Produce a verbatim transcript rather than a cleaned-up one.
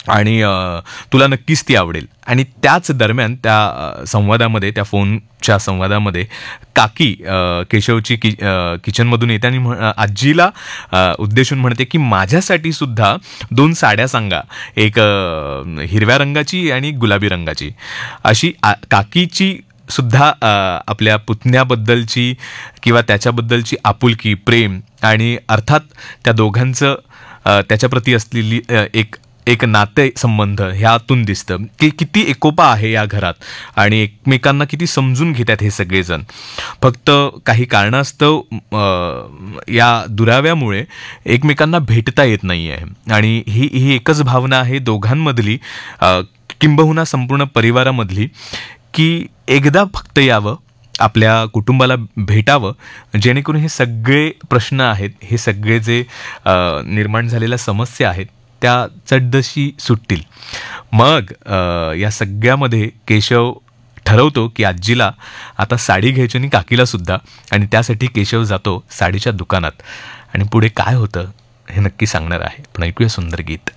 आणि तुला नक्कीच ती आवडेल. आणि त्याच दरम्यान त्या संवादामध्ये, त्या फोनच्या संवादामध्ये काकी केशवची कि किचनमधून येते आणि आजीला उद्देशून म्हणते की माझ्यासाठी सुद्धा दोन साड्या सांगा, एक हिरव्या रंगाची आणि गुलाबी रंगाची. अशी काकीची सुद्धा आपल्या पुतण्याबद्दलची किंवा त्याच्याबद्दलची आपुलकी, प्रेम आणि अर्थात त्या दोघांचं त्याच्याप्रती असलेली एक एक नाते संबंध ह्यातून दिसतं की किती एकोपा आहे या घरात आणि एकमेकांना किती समजून घेतात हे सगळेजण. फक्त काही कारणास्तव या दुराव्यामुळे एकमेकांना भेटता येत नाही आहे. आणि ही ही एकच भावना आहे दोघांमधली, किंबहुना संपूर्ण परिवारामधली, की एकदा फक्त यावं, आपल्या कुटुंबाला भेटावं, जेणेकरून हे सगळे प्रश्न आहेत, हे सगळे जे निर्माण झालेल्या समस्या आहेत त्या चटदशी सुटतील. मग या सगळ्यामध्ये केशव ठरवतो की आजीला आता साडी घ्यायची आणि काकीला सुद्धा, आणि त्यासाठी केशव जातो साडीच्या दुकानात. आणि पुढे काय होतं हे नक्की सांगणार आहे, पण ऐकूया सुंदर गीत.